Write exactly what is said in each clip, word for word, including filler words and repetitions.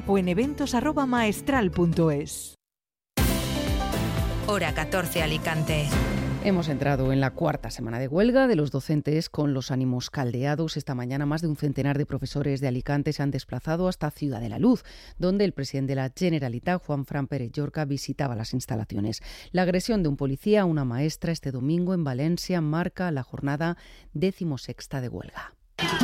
o en eventos arroba maestral punto es. Hora catorce, Alicante. Hemos entrado en la cuarta semana de huelga de los docentes con los ánimos caldeados. Esta mañana más de un centenar de profesores de Alicante se han desplazado hasta Ciudad de la Luz, donde el presidente de la Generalitat, Juanfran Pérez Llorca, visitaba las instalaciones. La agresión de un policía a una maestra este domingo en Valencia marca la jornada decimosexta de huelga.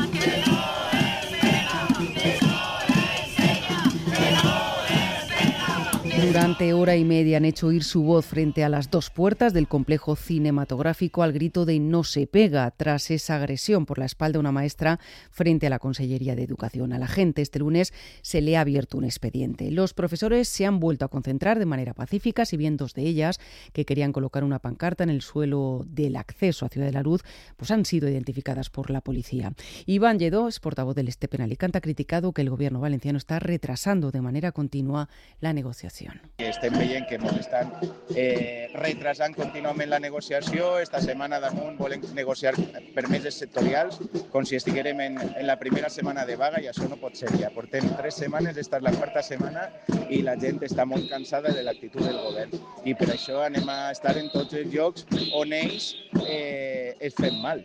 Durante hora y media han hecho oír su voz frente a las dos puertas del complejo cinematográfico al grito de "no se pega", tras esa agresión por la espalda a una maestra frente a la Consellería de Educación. A la gente este lunes se le ha abierto un expediente. Los profesores se han vuelto a concentrar de manera pacífica, si bien dos de ellas, que querían colocar una pancarta en el suelo del acceso a Ciudad de la Luz, pues han sido identificadas por la policía. Iván Lledó, es portavoz del Estep en Alicante, ha criticado que el gobierno valenciano está retrasando de manera continua la negociación. Estem veient que ens estan eh, retrasant contínuament la negociació. Esta setmana damunt volem negociar permeses sectorials com si estiguérem en, en la primera setmana de vaga i això no pot ser ja. Portem tres setmanes, esta és la quarta setmana i la gent està molt cansada de l'actitud del govern. I per això anem a estar en tots els llocs on ells eh, es fem mal.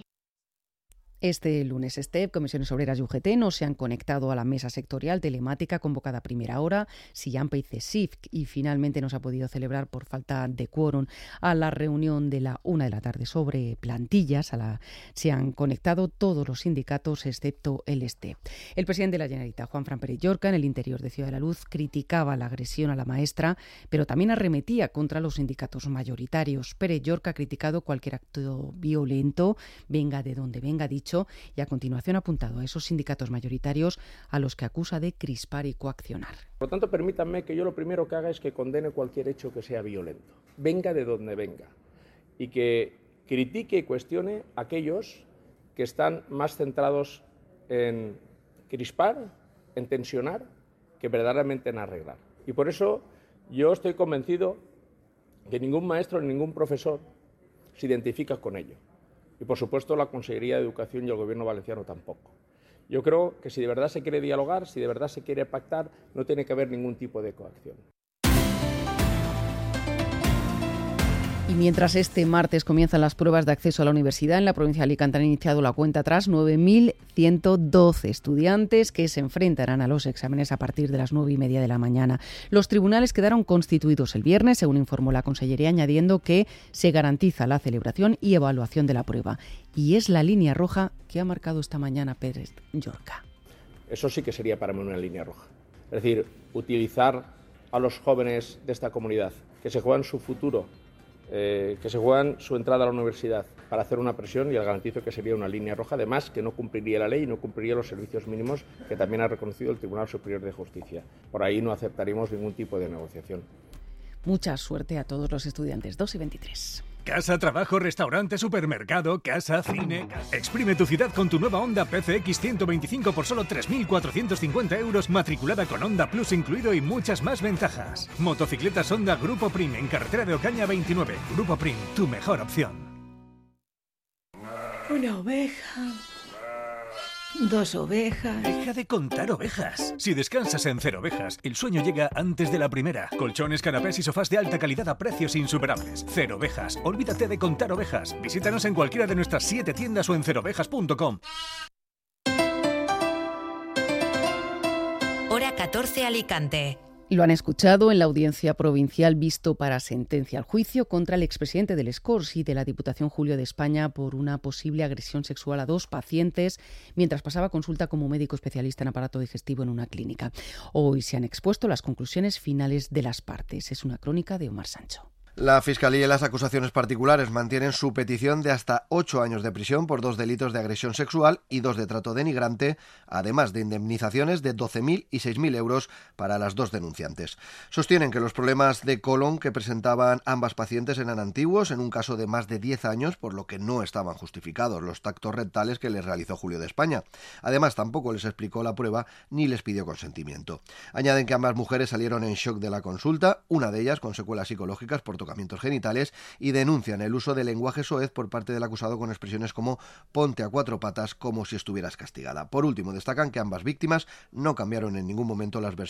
Este lunes Estep, Comisiones Obreras y U G T no se han conectado a la mesa sectorial telemática convocada a primera hora. SIAMPE y CESIF, y finalmente no se ha podido celebrar por falta de quórum a la reunión de la una de la tarde sobre plantillas. A la, se han conectado todos los sindicatos excepto el Estep. El presidente de la Generalitat, Juanfran Pérez Llorca, en el interior de Ciudad de la Luz, criticaba la agresión a la maestra, pero también arremetía contra los sindicatos mayoritarios. Pérez Llorca ha criticado cualquier acto violento, venga de donde venga, dicho, y a continuación ha apuntado a esos sindicatos mayoritarios a los que acusa de crispar y coaccionar. Por lo tanto, permítanme que yo lo primero que haga es que condene cualquier hecho que sea violento, venga de donde venga, y que critique y cuestione a aquellos que están más centrados en crispar, en tensionar, que verdaderamente en arreglar. Y por eso yo estoy convencido que ningún maestro ni ningún profesor se identifica con ello. Y, por supuesto, la Consellería de Educación y el Gobierno valenciano tampoco. Yo creo que si de verdad se quiere dialogar, si de verdad se quiere pactar, no tiene que haber ningún tipo de coacción. Y mientras este martes comienzan las pruebas de acceso a la universidad, en la provincia de Alicante han iniciado la cuenta atrás nueve mil ciento doce estudiantes que se enfrentarán a los exámenes a partir de las nueve y media de la mañana. Los tribunales quedaron constituidos el viernes, según informó la Consellería, añadiendo que se garantiza la celebración y evaluación de la prueba. Y es la línea roja que ha marcado esta mañana Pérez Llorca. Eso sí que sería para mí una línea roja. Es decir, utilizar a los jóvenes de esta comunidad, que se juegan su futuro, Eh, que se juegan su entrada a la universidad para hacer una presión, y les garantizo que sería una línea roja, además que no cumpliría la ley y no cumpliría los servicios mínimos que también ha reconocido el Tribunal Superior de Justicia. Por ahí no aceptaríamos ningún tipo de negociación. Mucha suerte a todos los estudiantes. dos y veintitrés. Casa, trabajo, restaurante, supermercado, casa, cine. Exprime tu ciudad con tu nueva Honda P C X ciento veinticinco por solo tres mil cuatrocientos cincuenta euros, matriculada con Honda Plus incluido y muchas más ventajas. Motocicletas Honda Grupo Prim en carretera de Ocaña veintinueve. Grupo Prim, tu mejor opción. Una oveja. Dos ovejas. Deja de contar ovejas. Si descansas en Cero Ovejas, el sueño llega antes de la primera. Colchones, canapés y sofás de alta calidad a precios insuperables. Cero Ovejas. Olvídate de contar ovejas. Visítanos en cualquiera de nuestras siete tiendas o en cero ovejas punto com. Hora catorce, Alicante. Lo han escuchado en la audiencia provincial visto para sentencia al juicio contra el expresidente del Escors y de la Diputación Julio de España por una posible agresión sexual a dos pacientes mientras pasaba consulta como médico especialista en aparato digestivo en una clínica. Hoy se han expuesto las conclusiones finales de las partes. Es una crónica de Omar Sancho. La Fiscalía y las acusaciones particulares mantienen su petición de hasta ocho años de prisión por dos delitos de agresión sexual y dos de trato denigrante, además de indemnizaciones de doce mil y seis mil euros para las dos denunciantes. Sostienen que los problemas de colon que presentaban ambas pacientes eran antiguos, en un caso de más de diez años, por lo que no estaban justificados los tactos rectales que les realizó Julio de España. Además, tampoco les explicó la prueba ni les pidió consentimiento. Añaden que ambas mujeres salieron en shock de la consulta, una de ellas con secuelas psicológicas por tocar tocamientos genitales y denuncian el uso de lenguaje soez por parte del acusado con expresiones como ponte a cuatro patas como si estuvieras castigada. Por último, destacan que ambas víctimas no cambiaron en ningún momento las versiones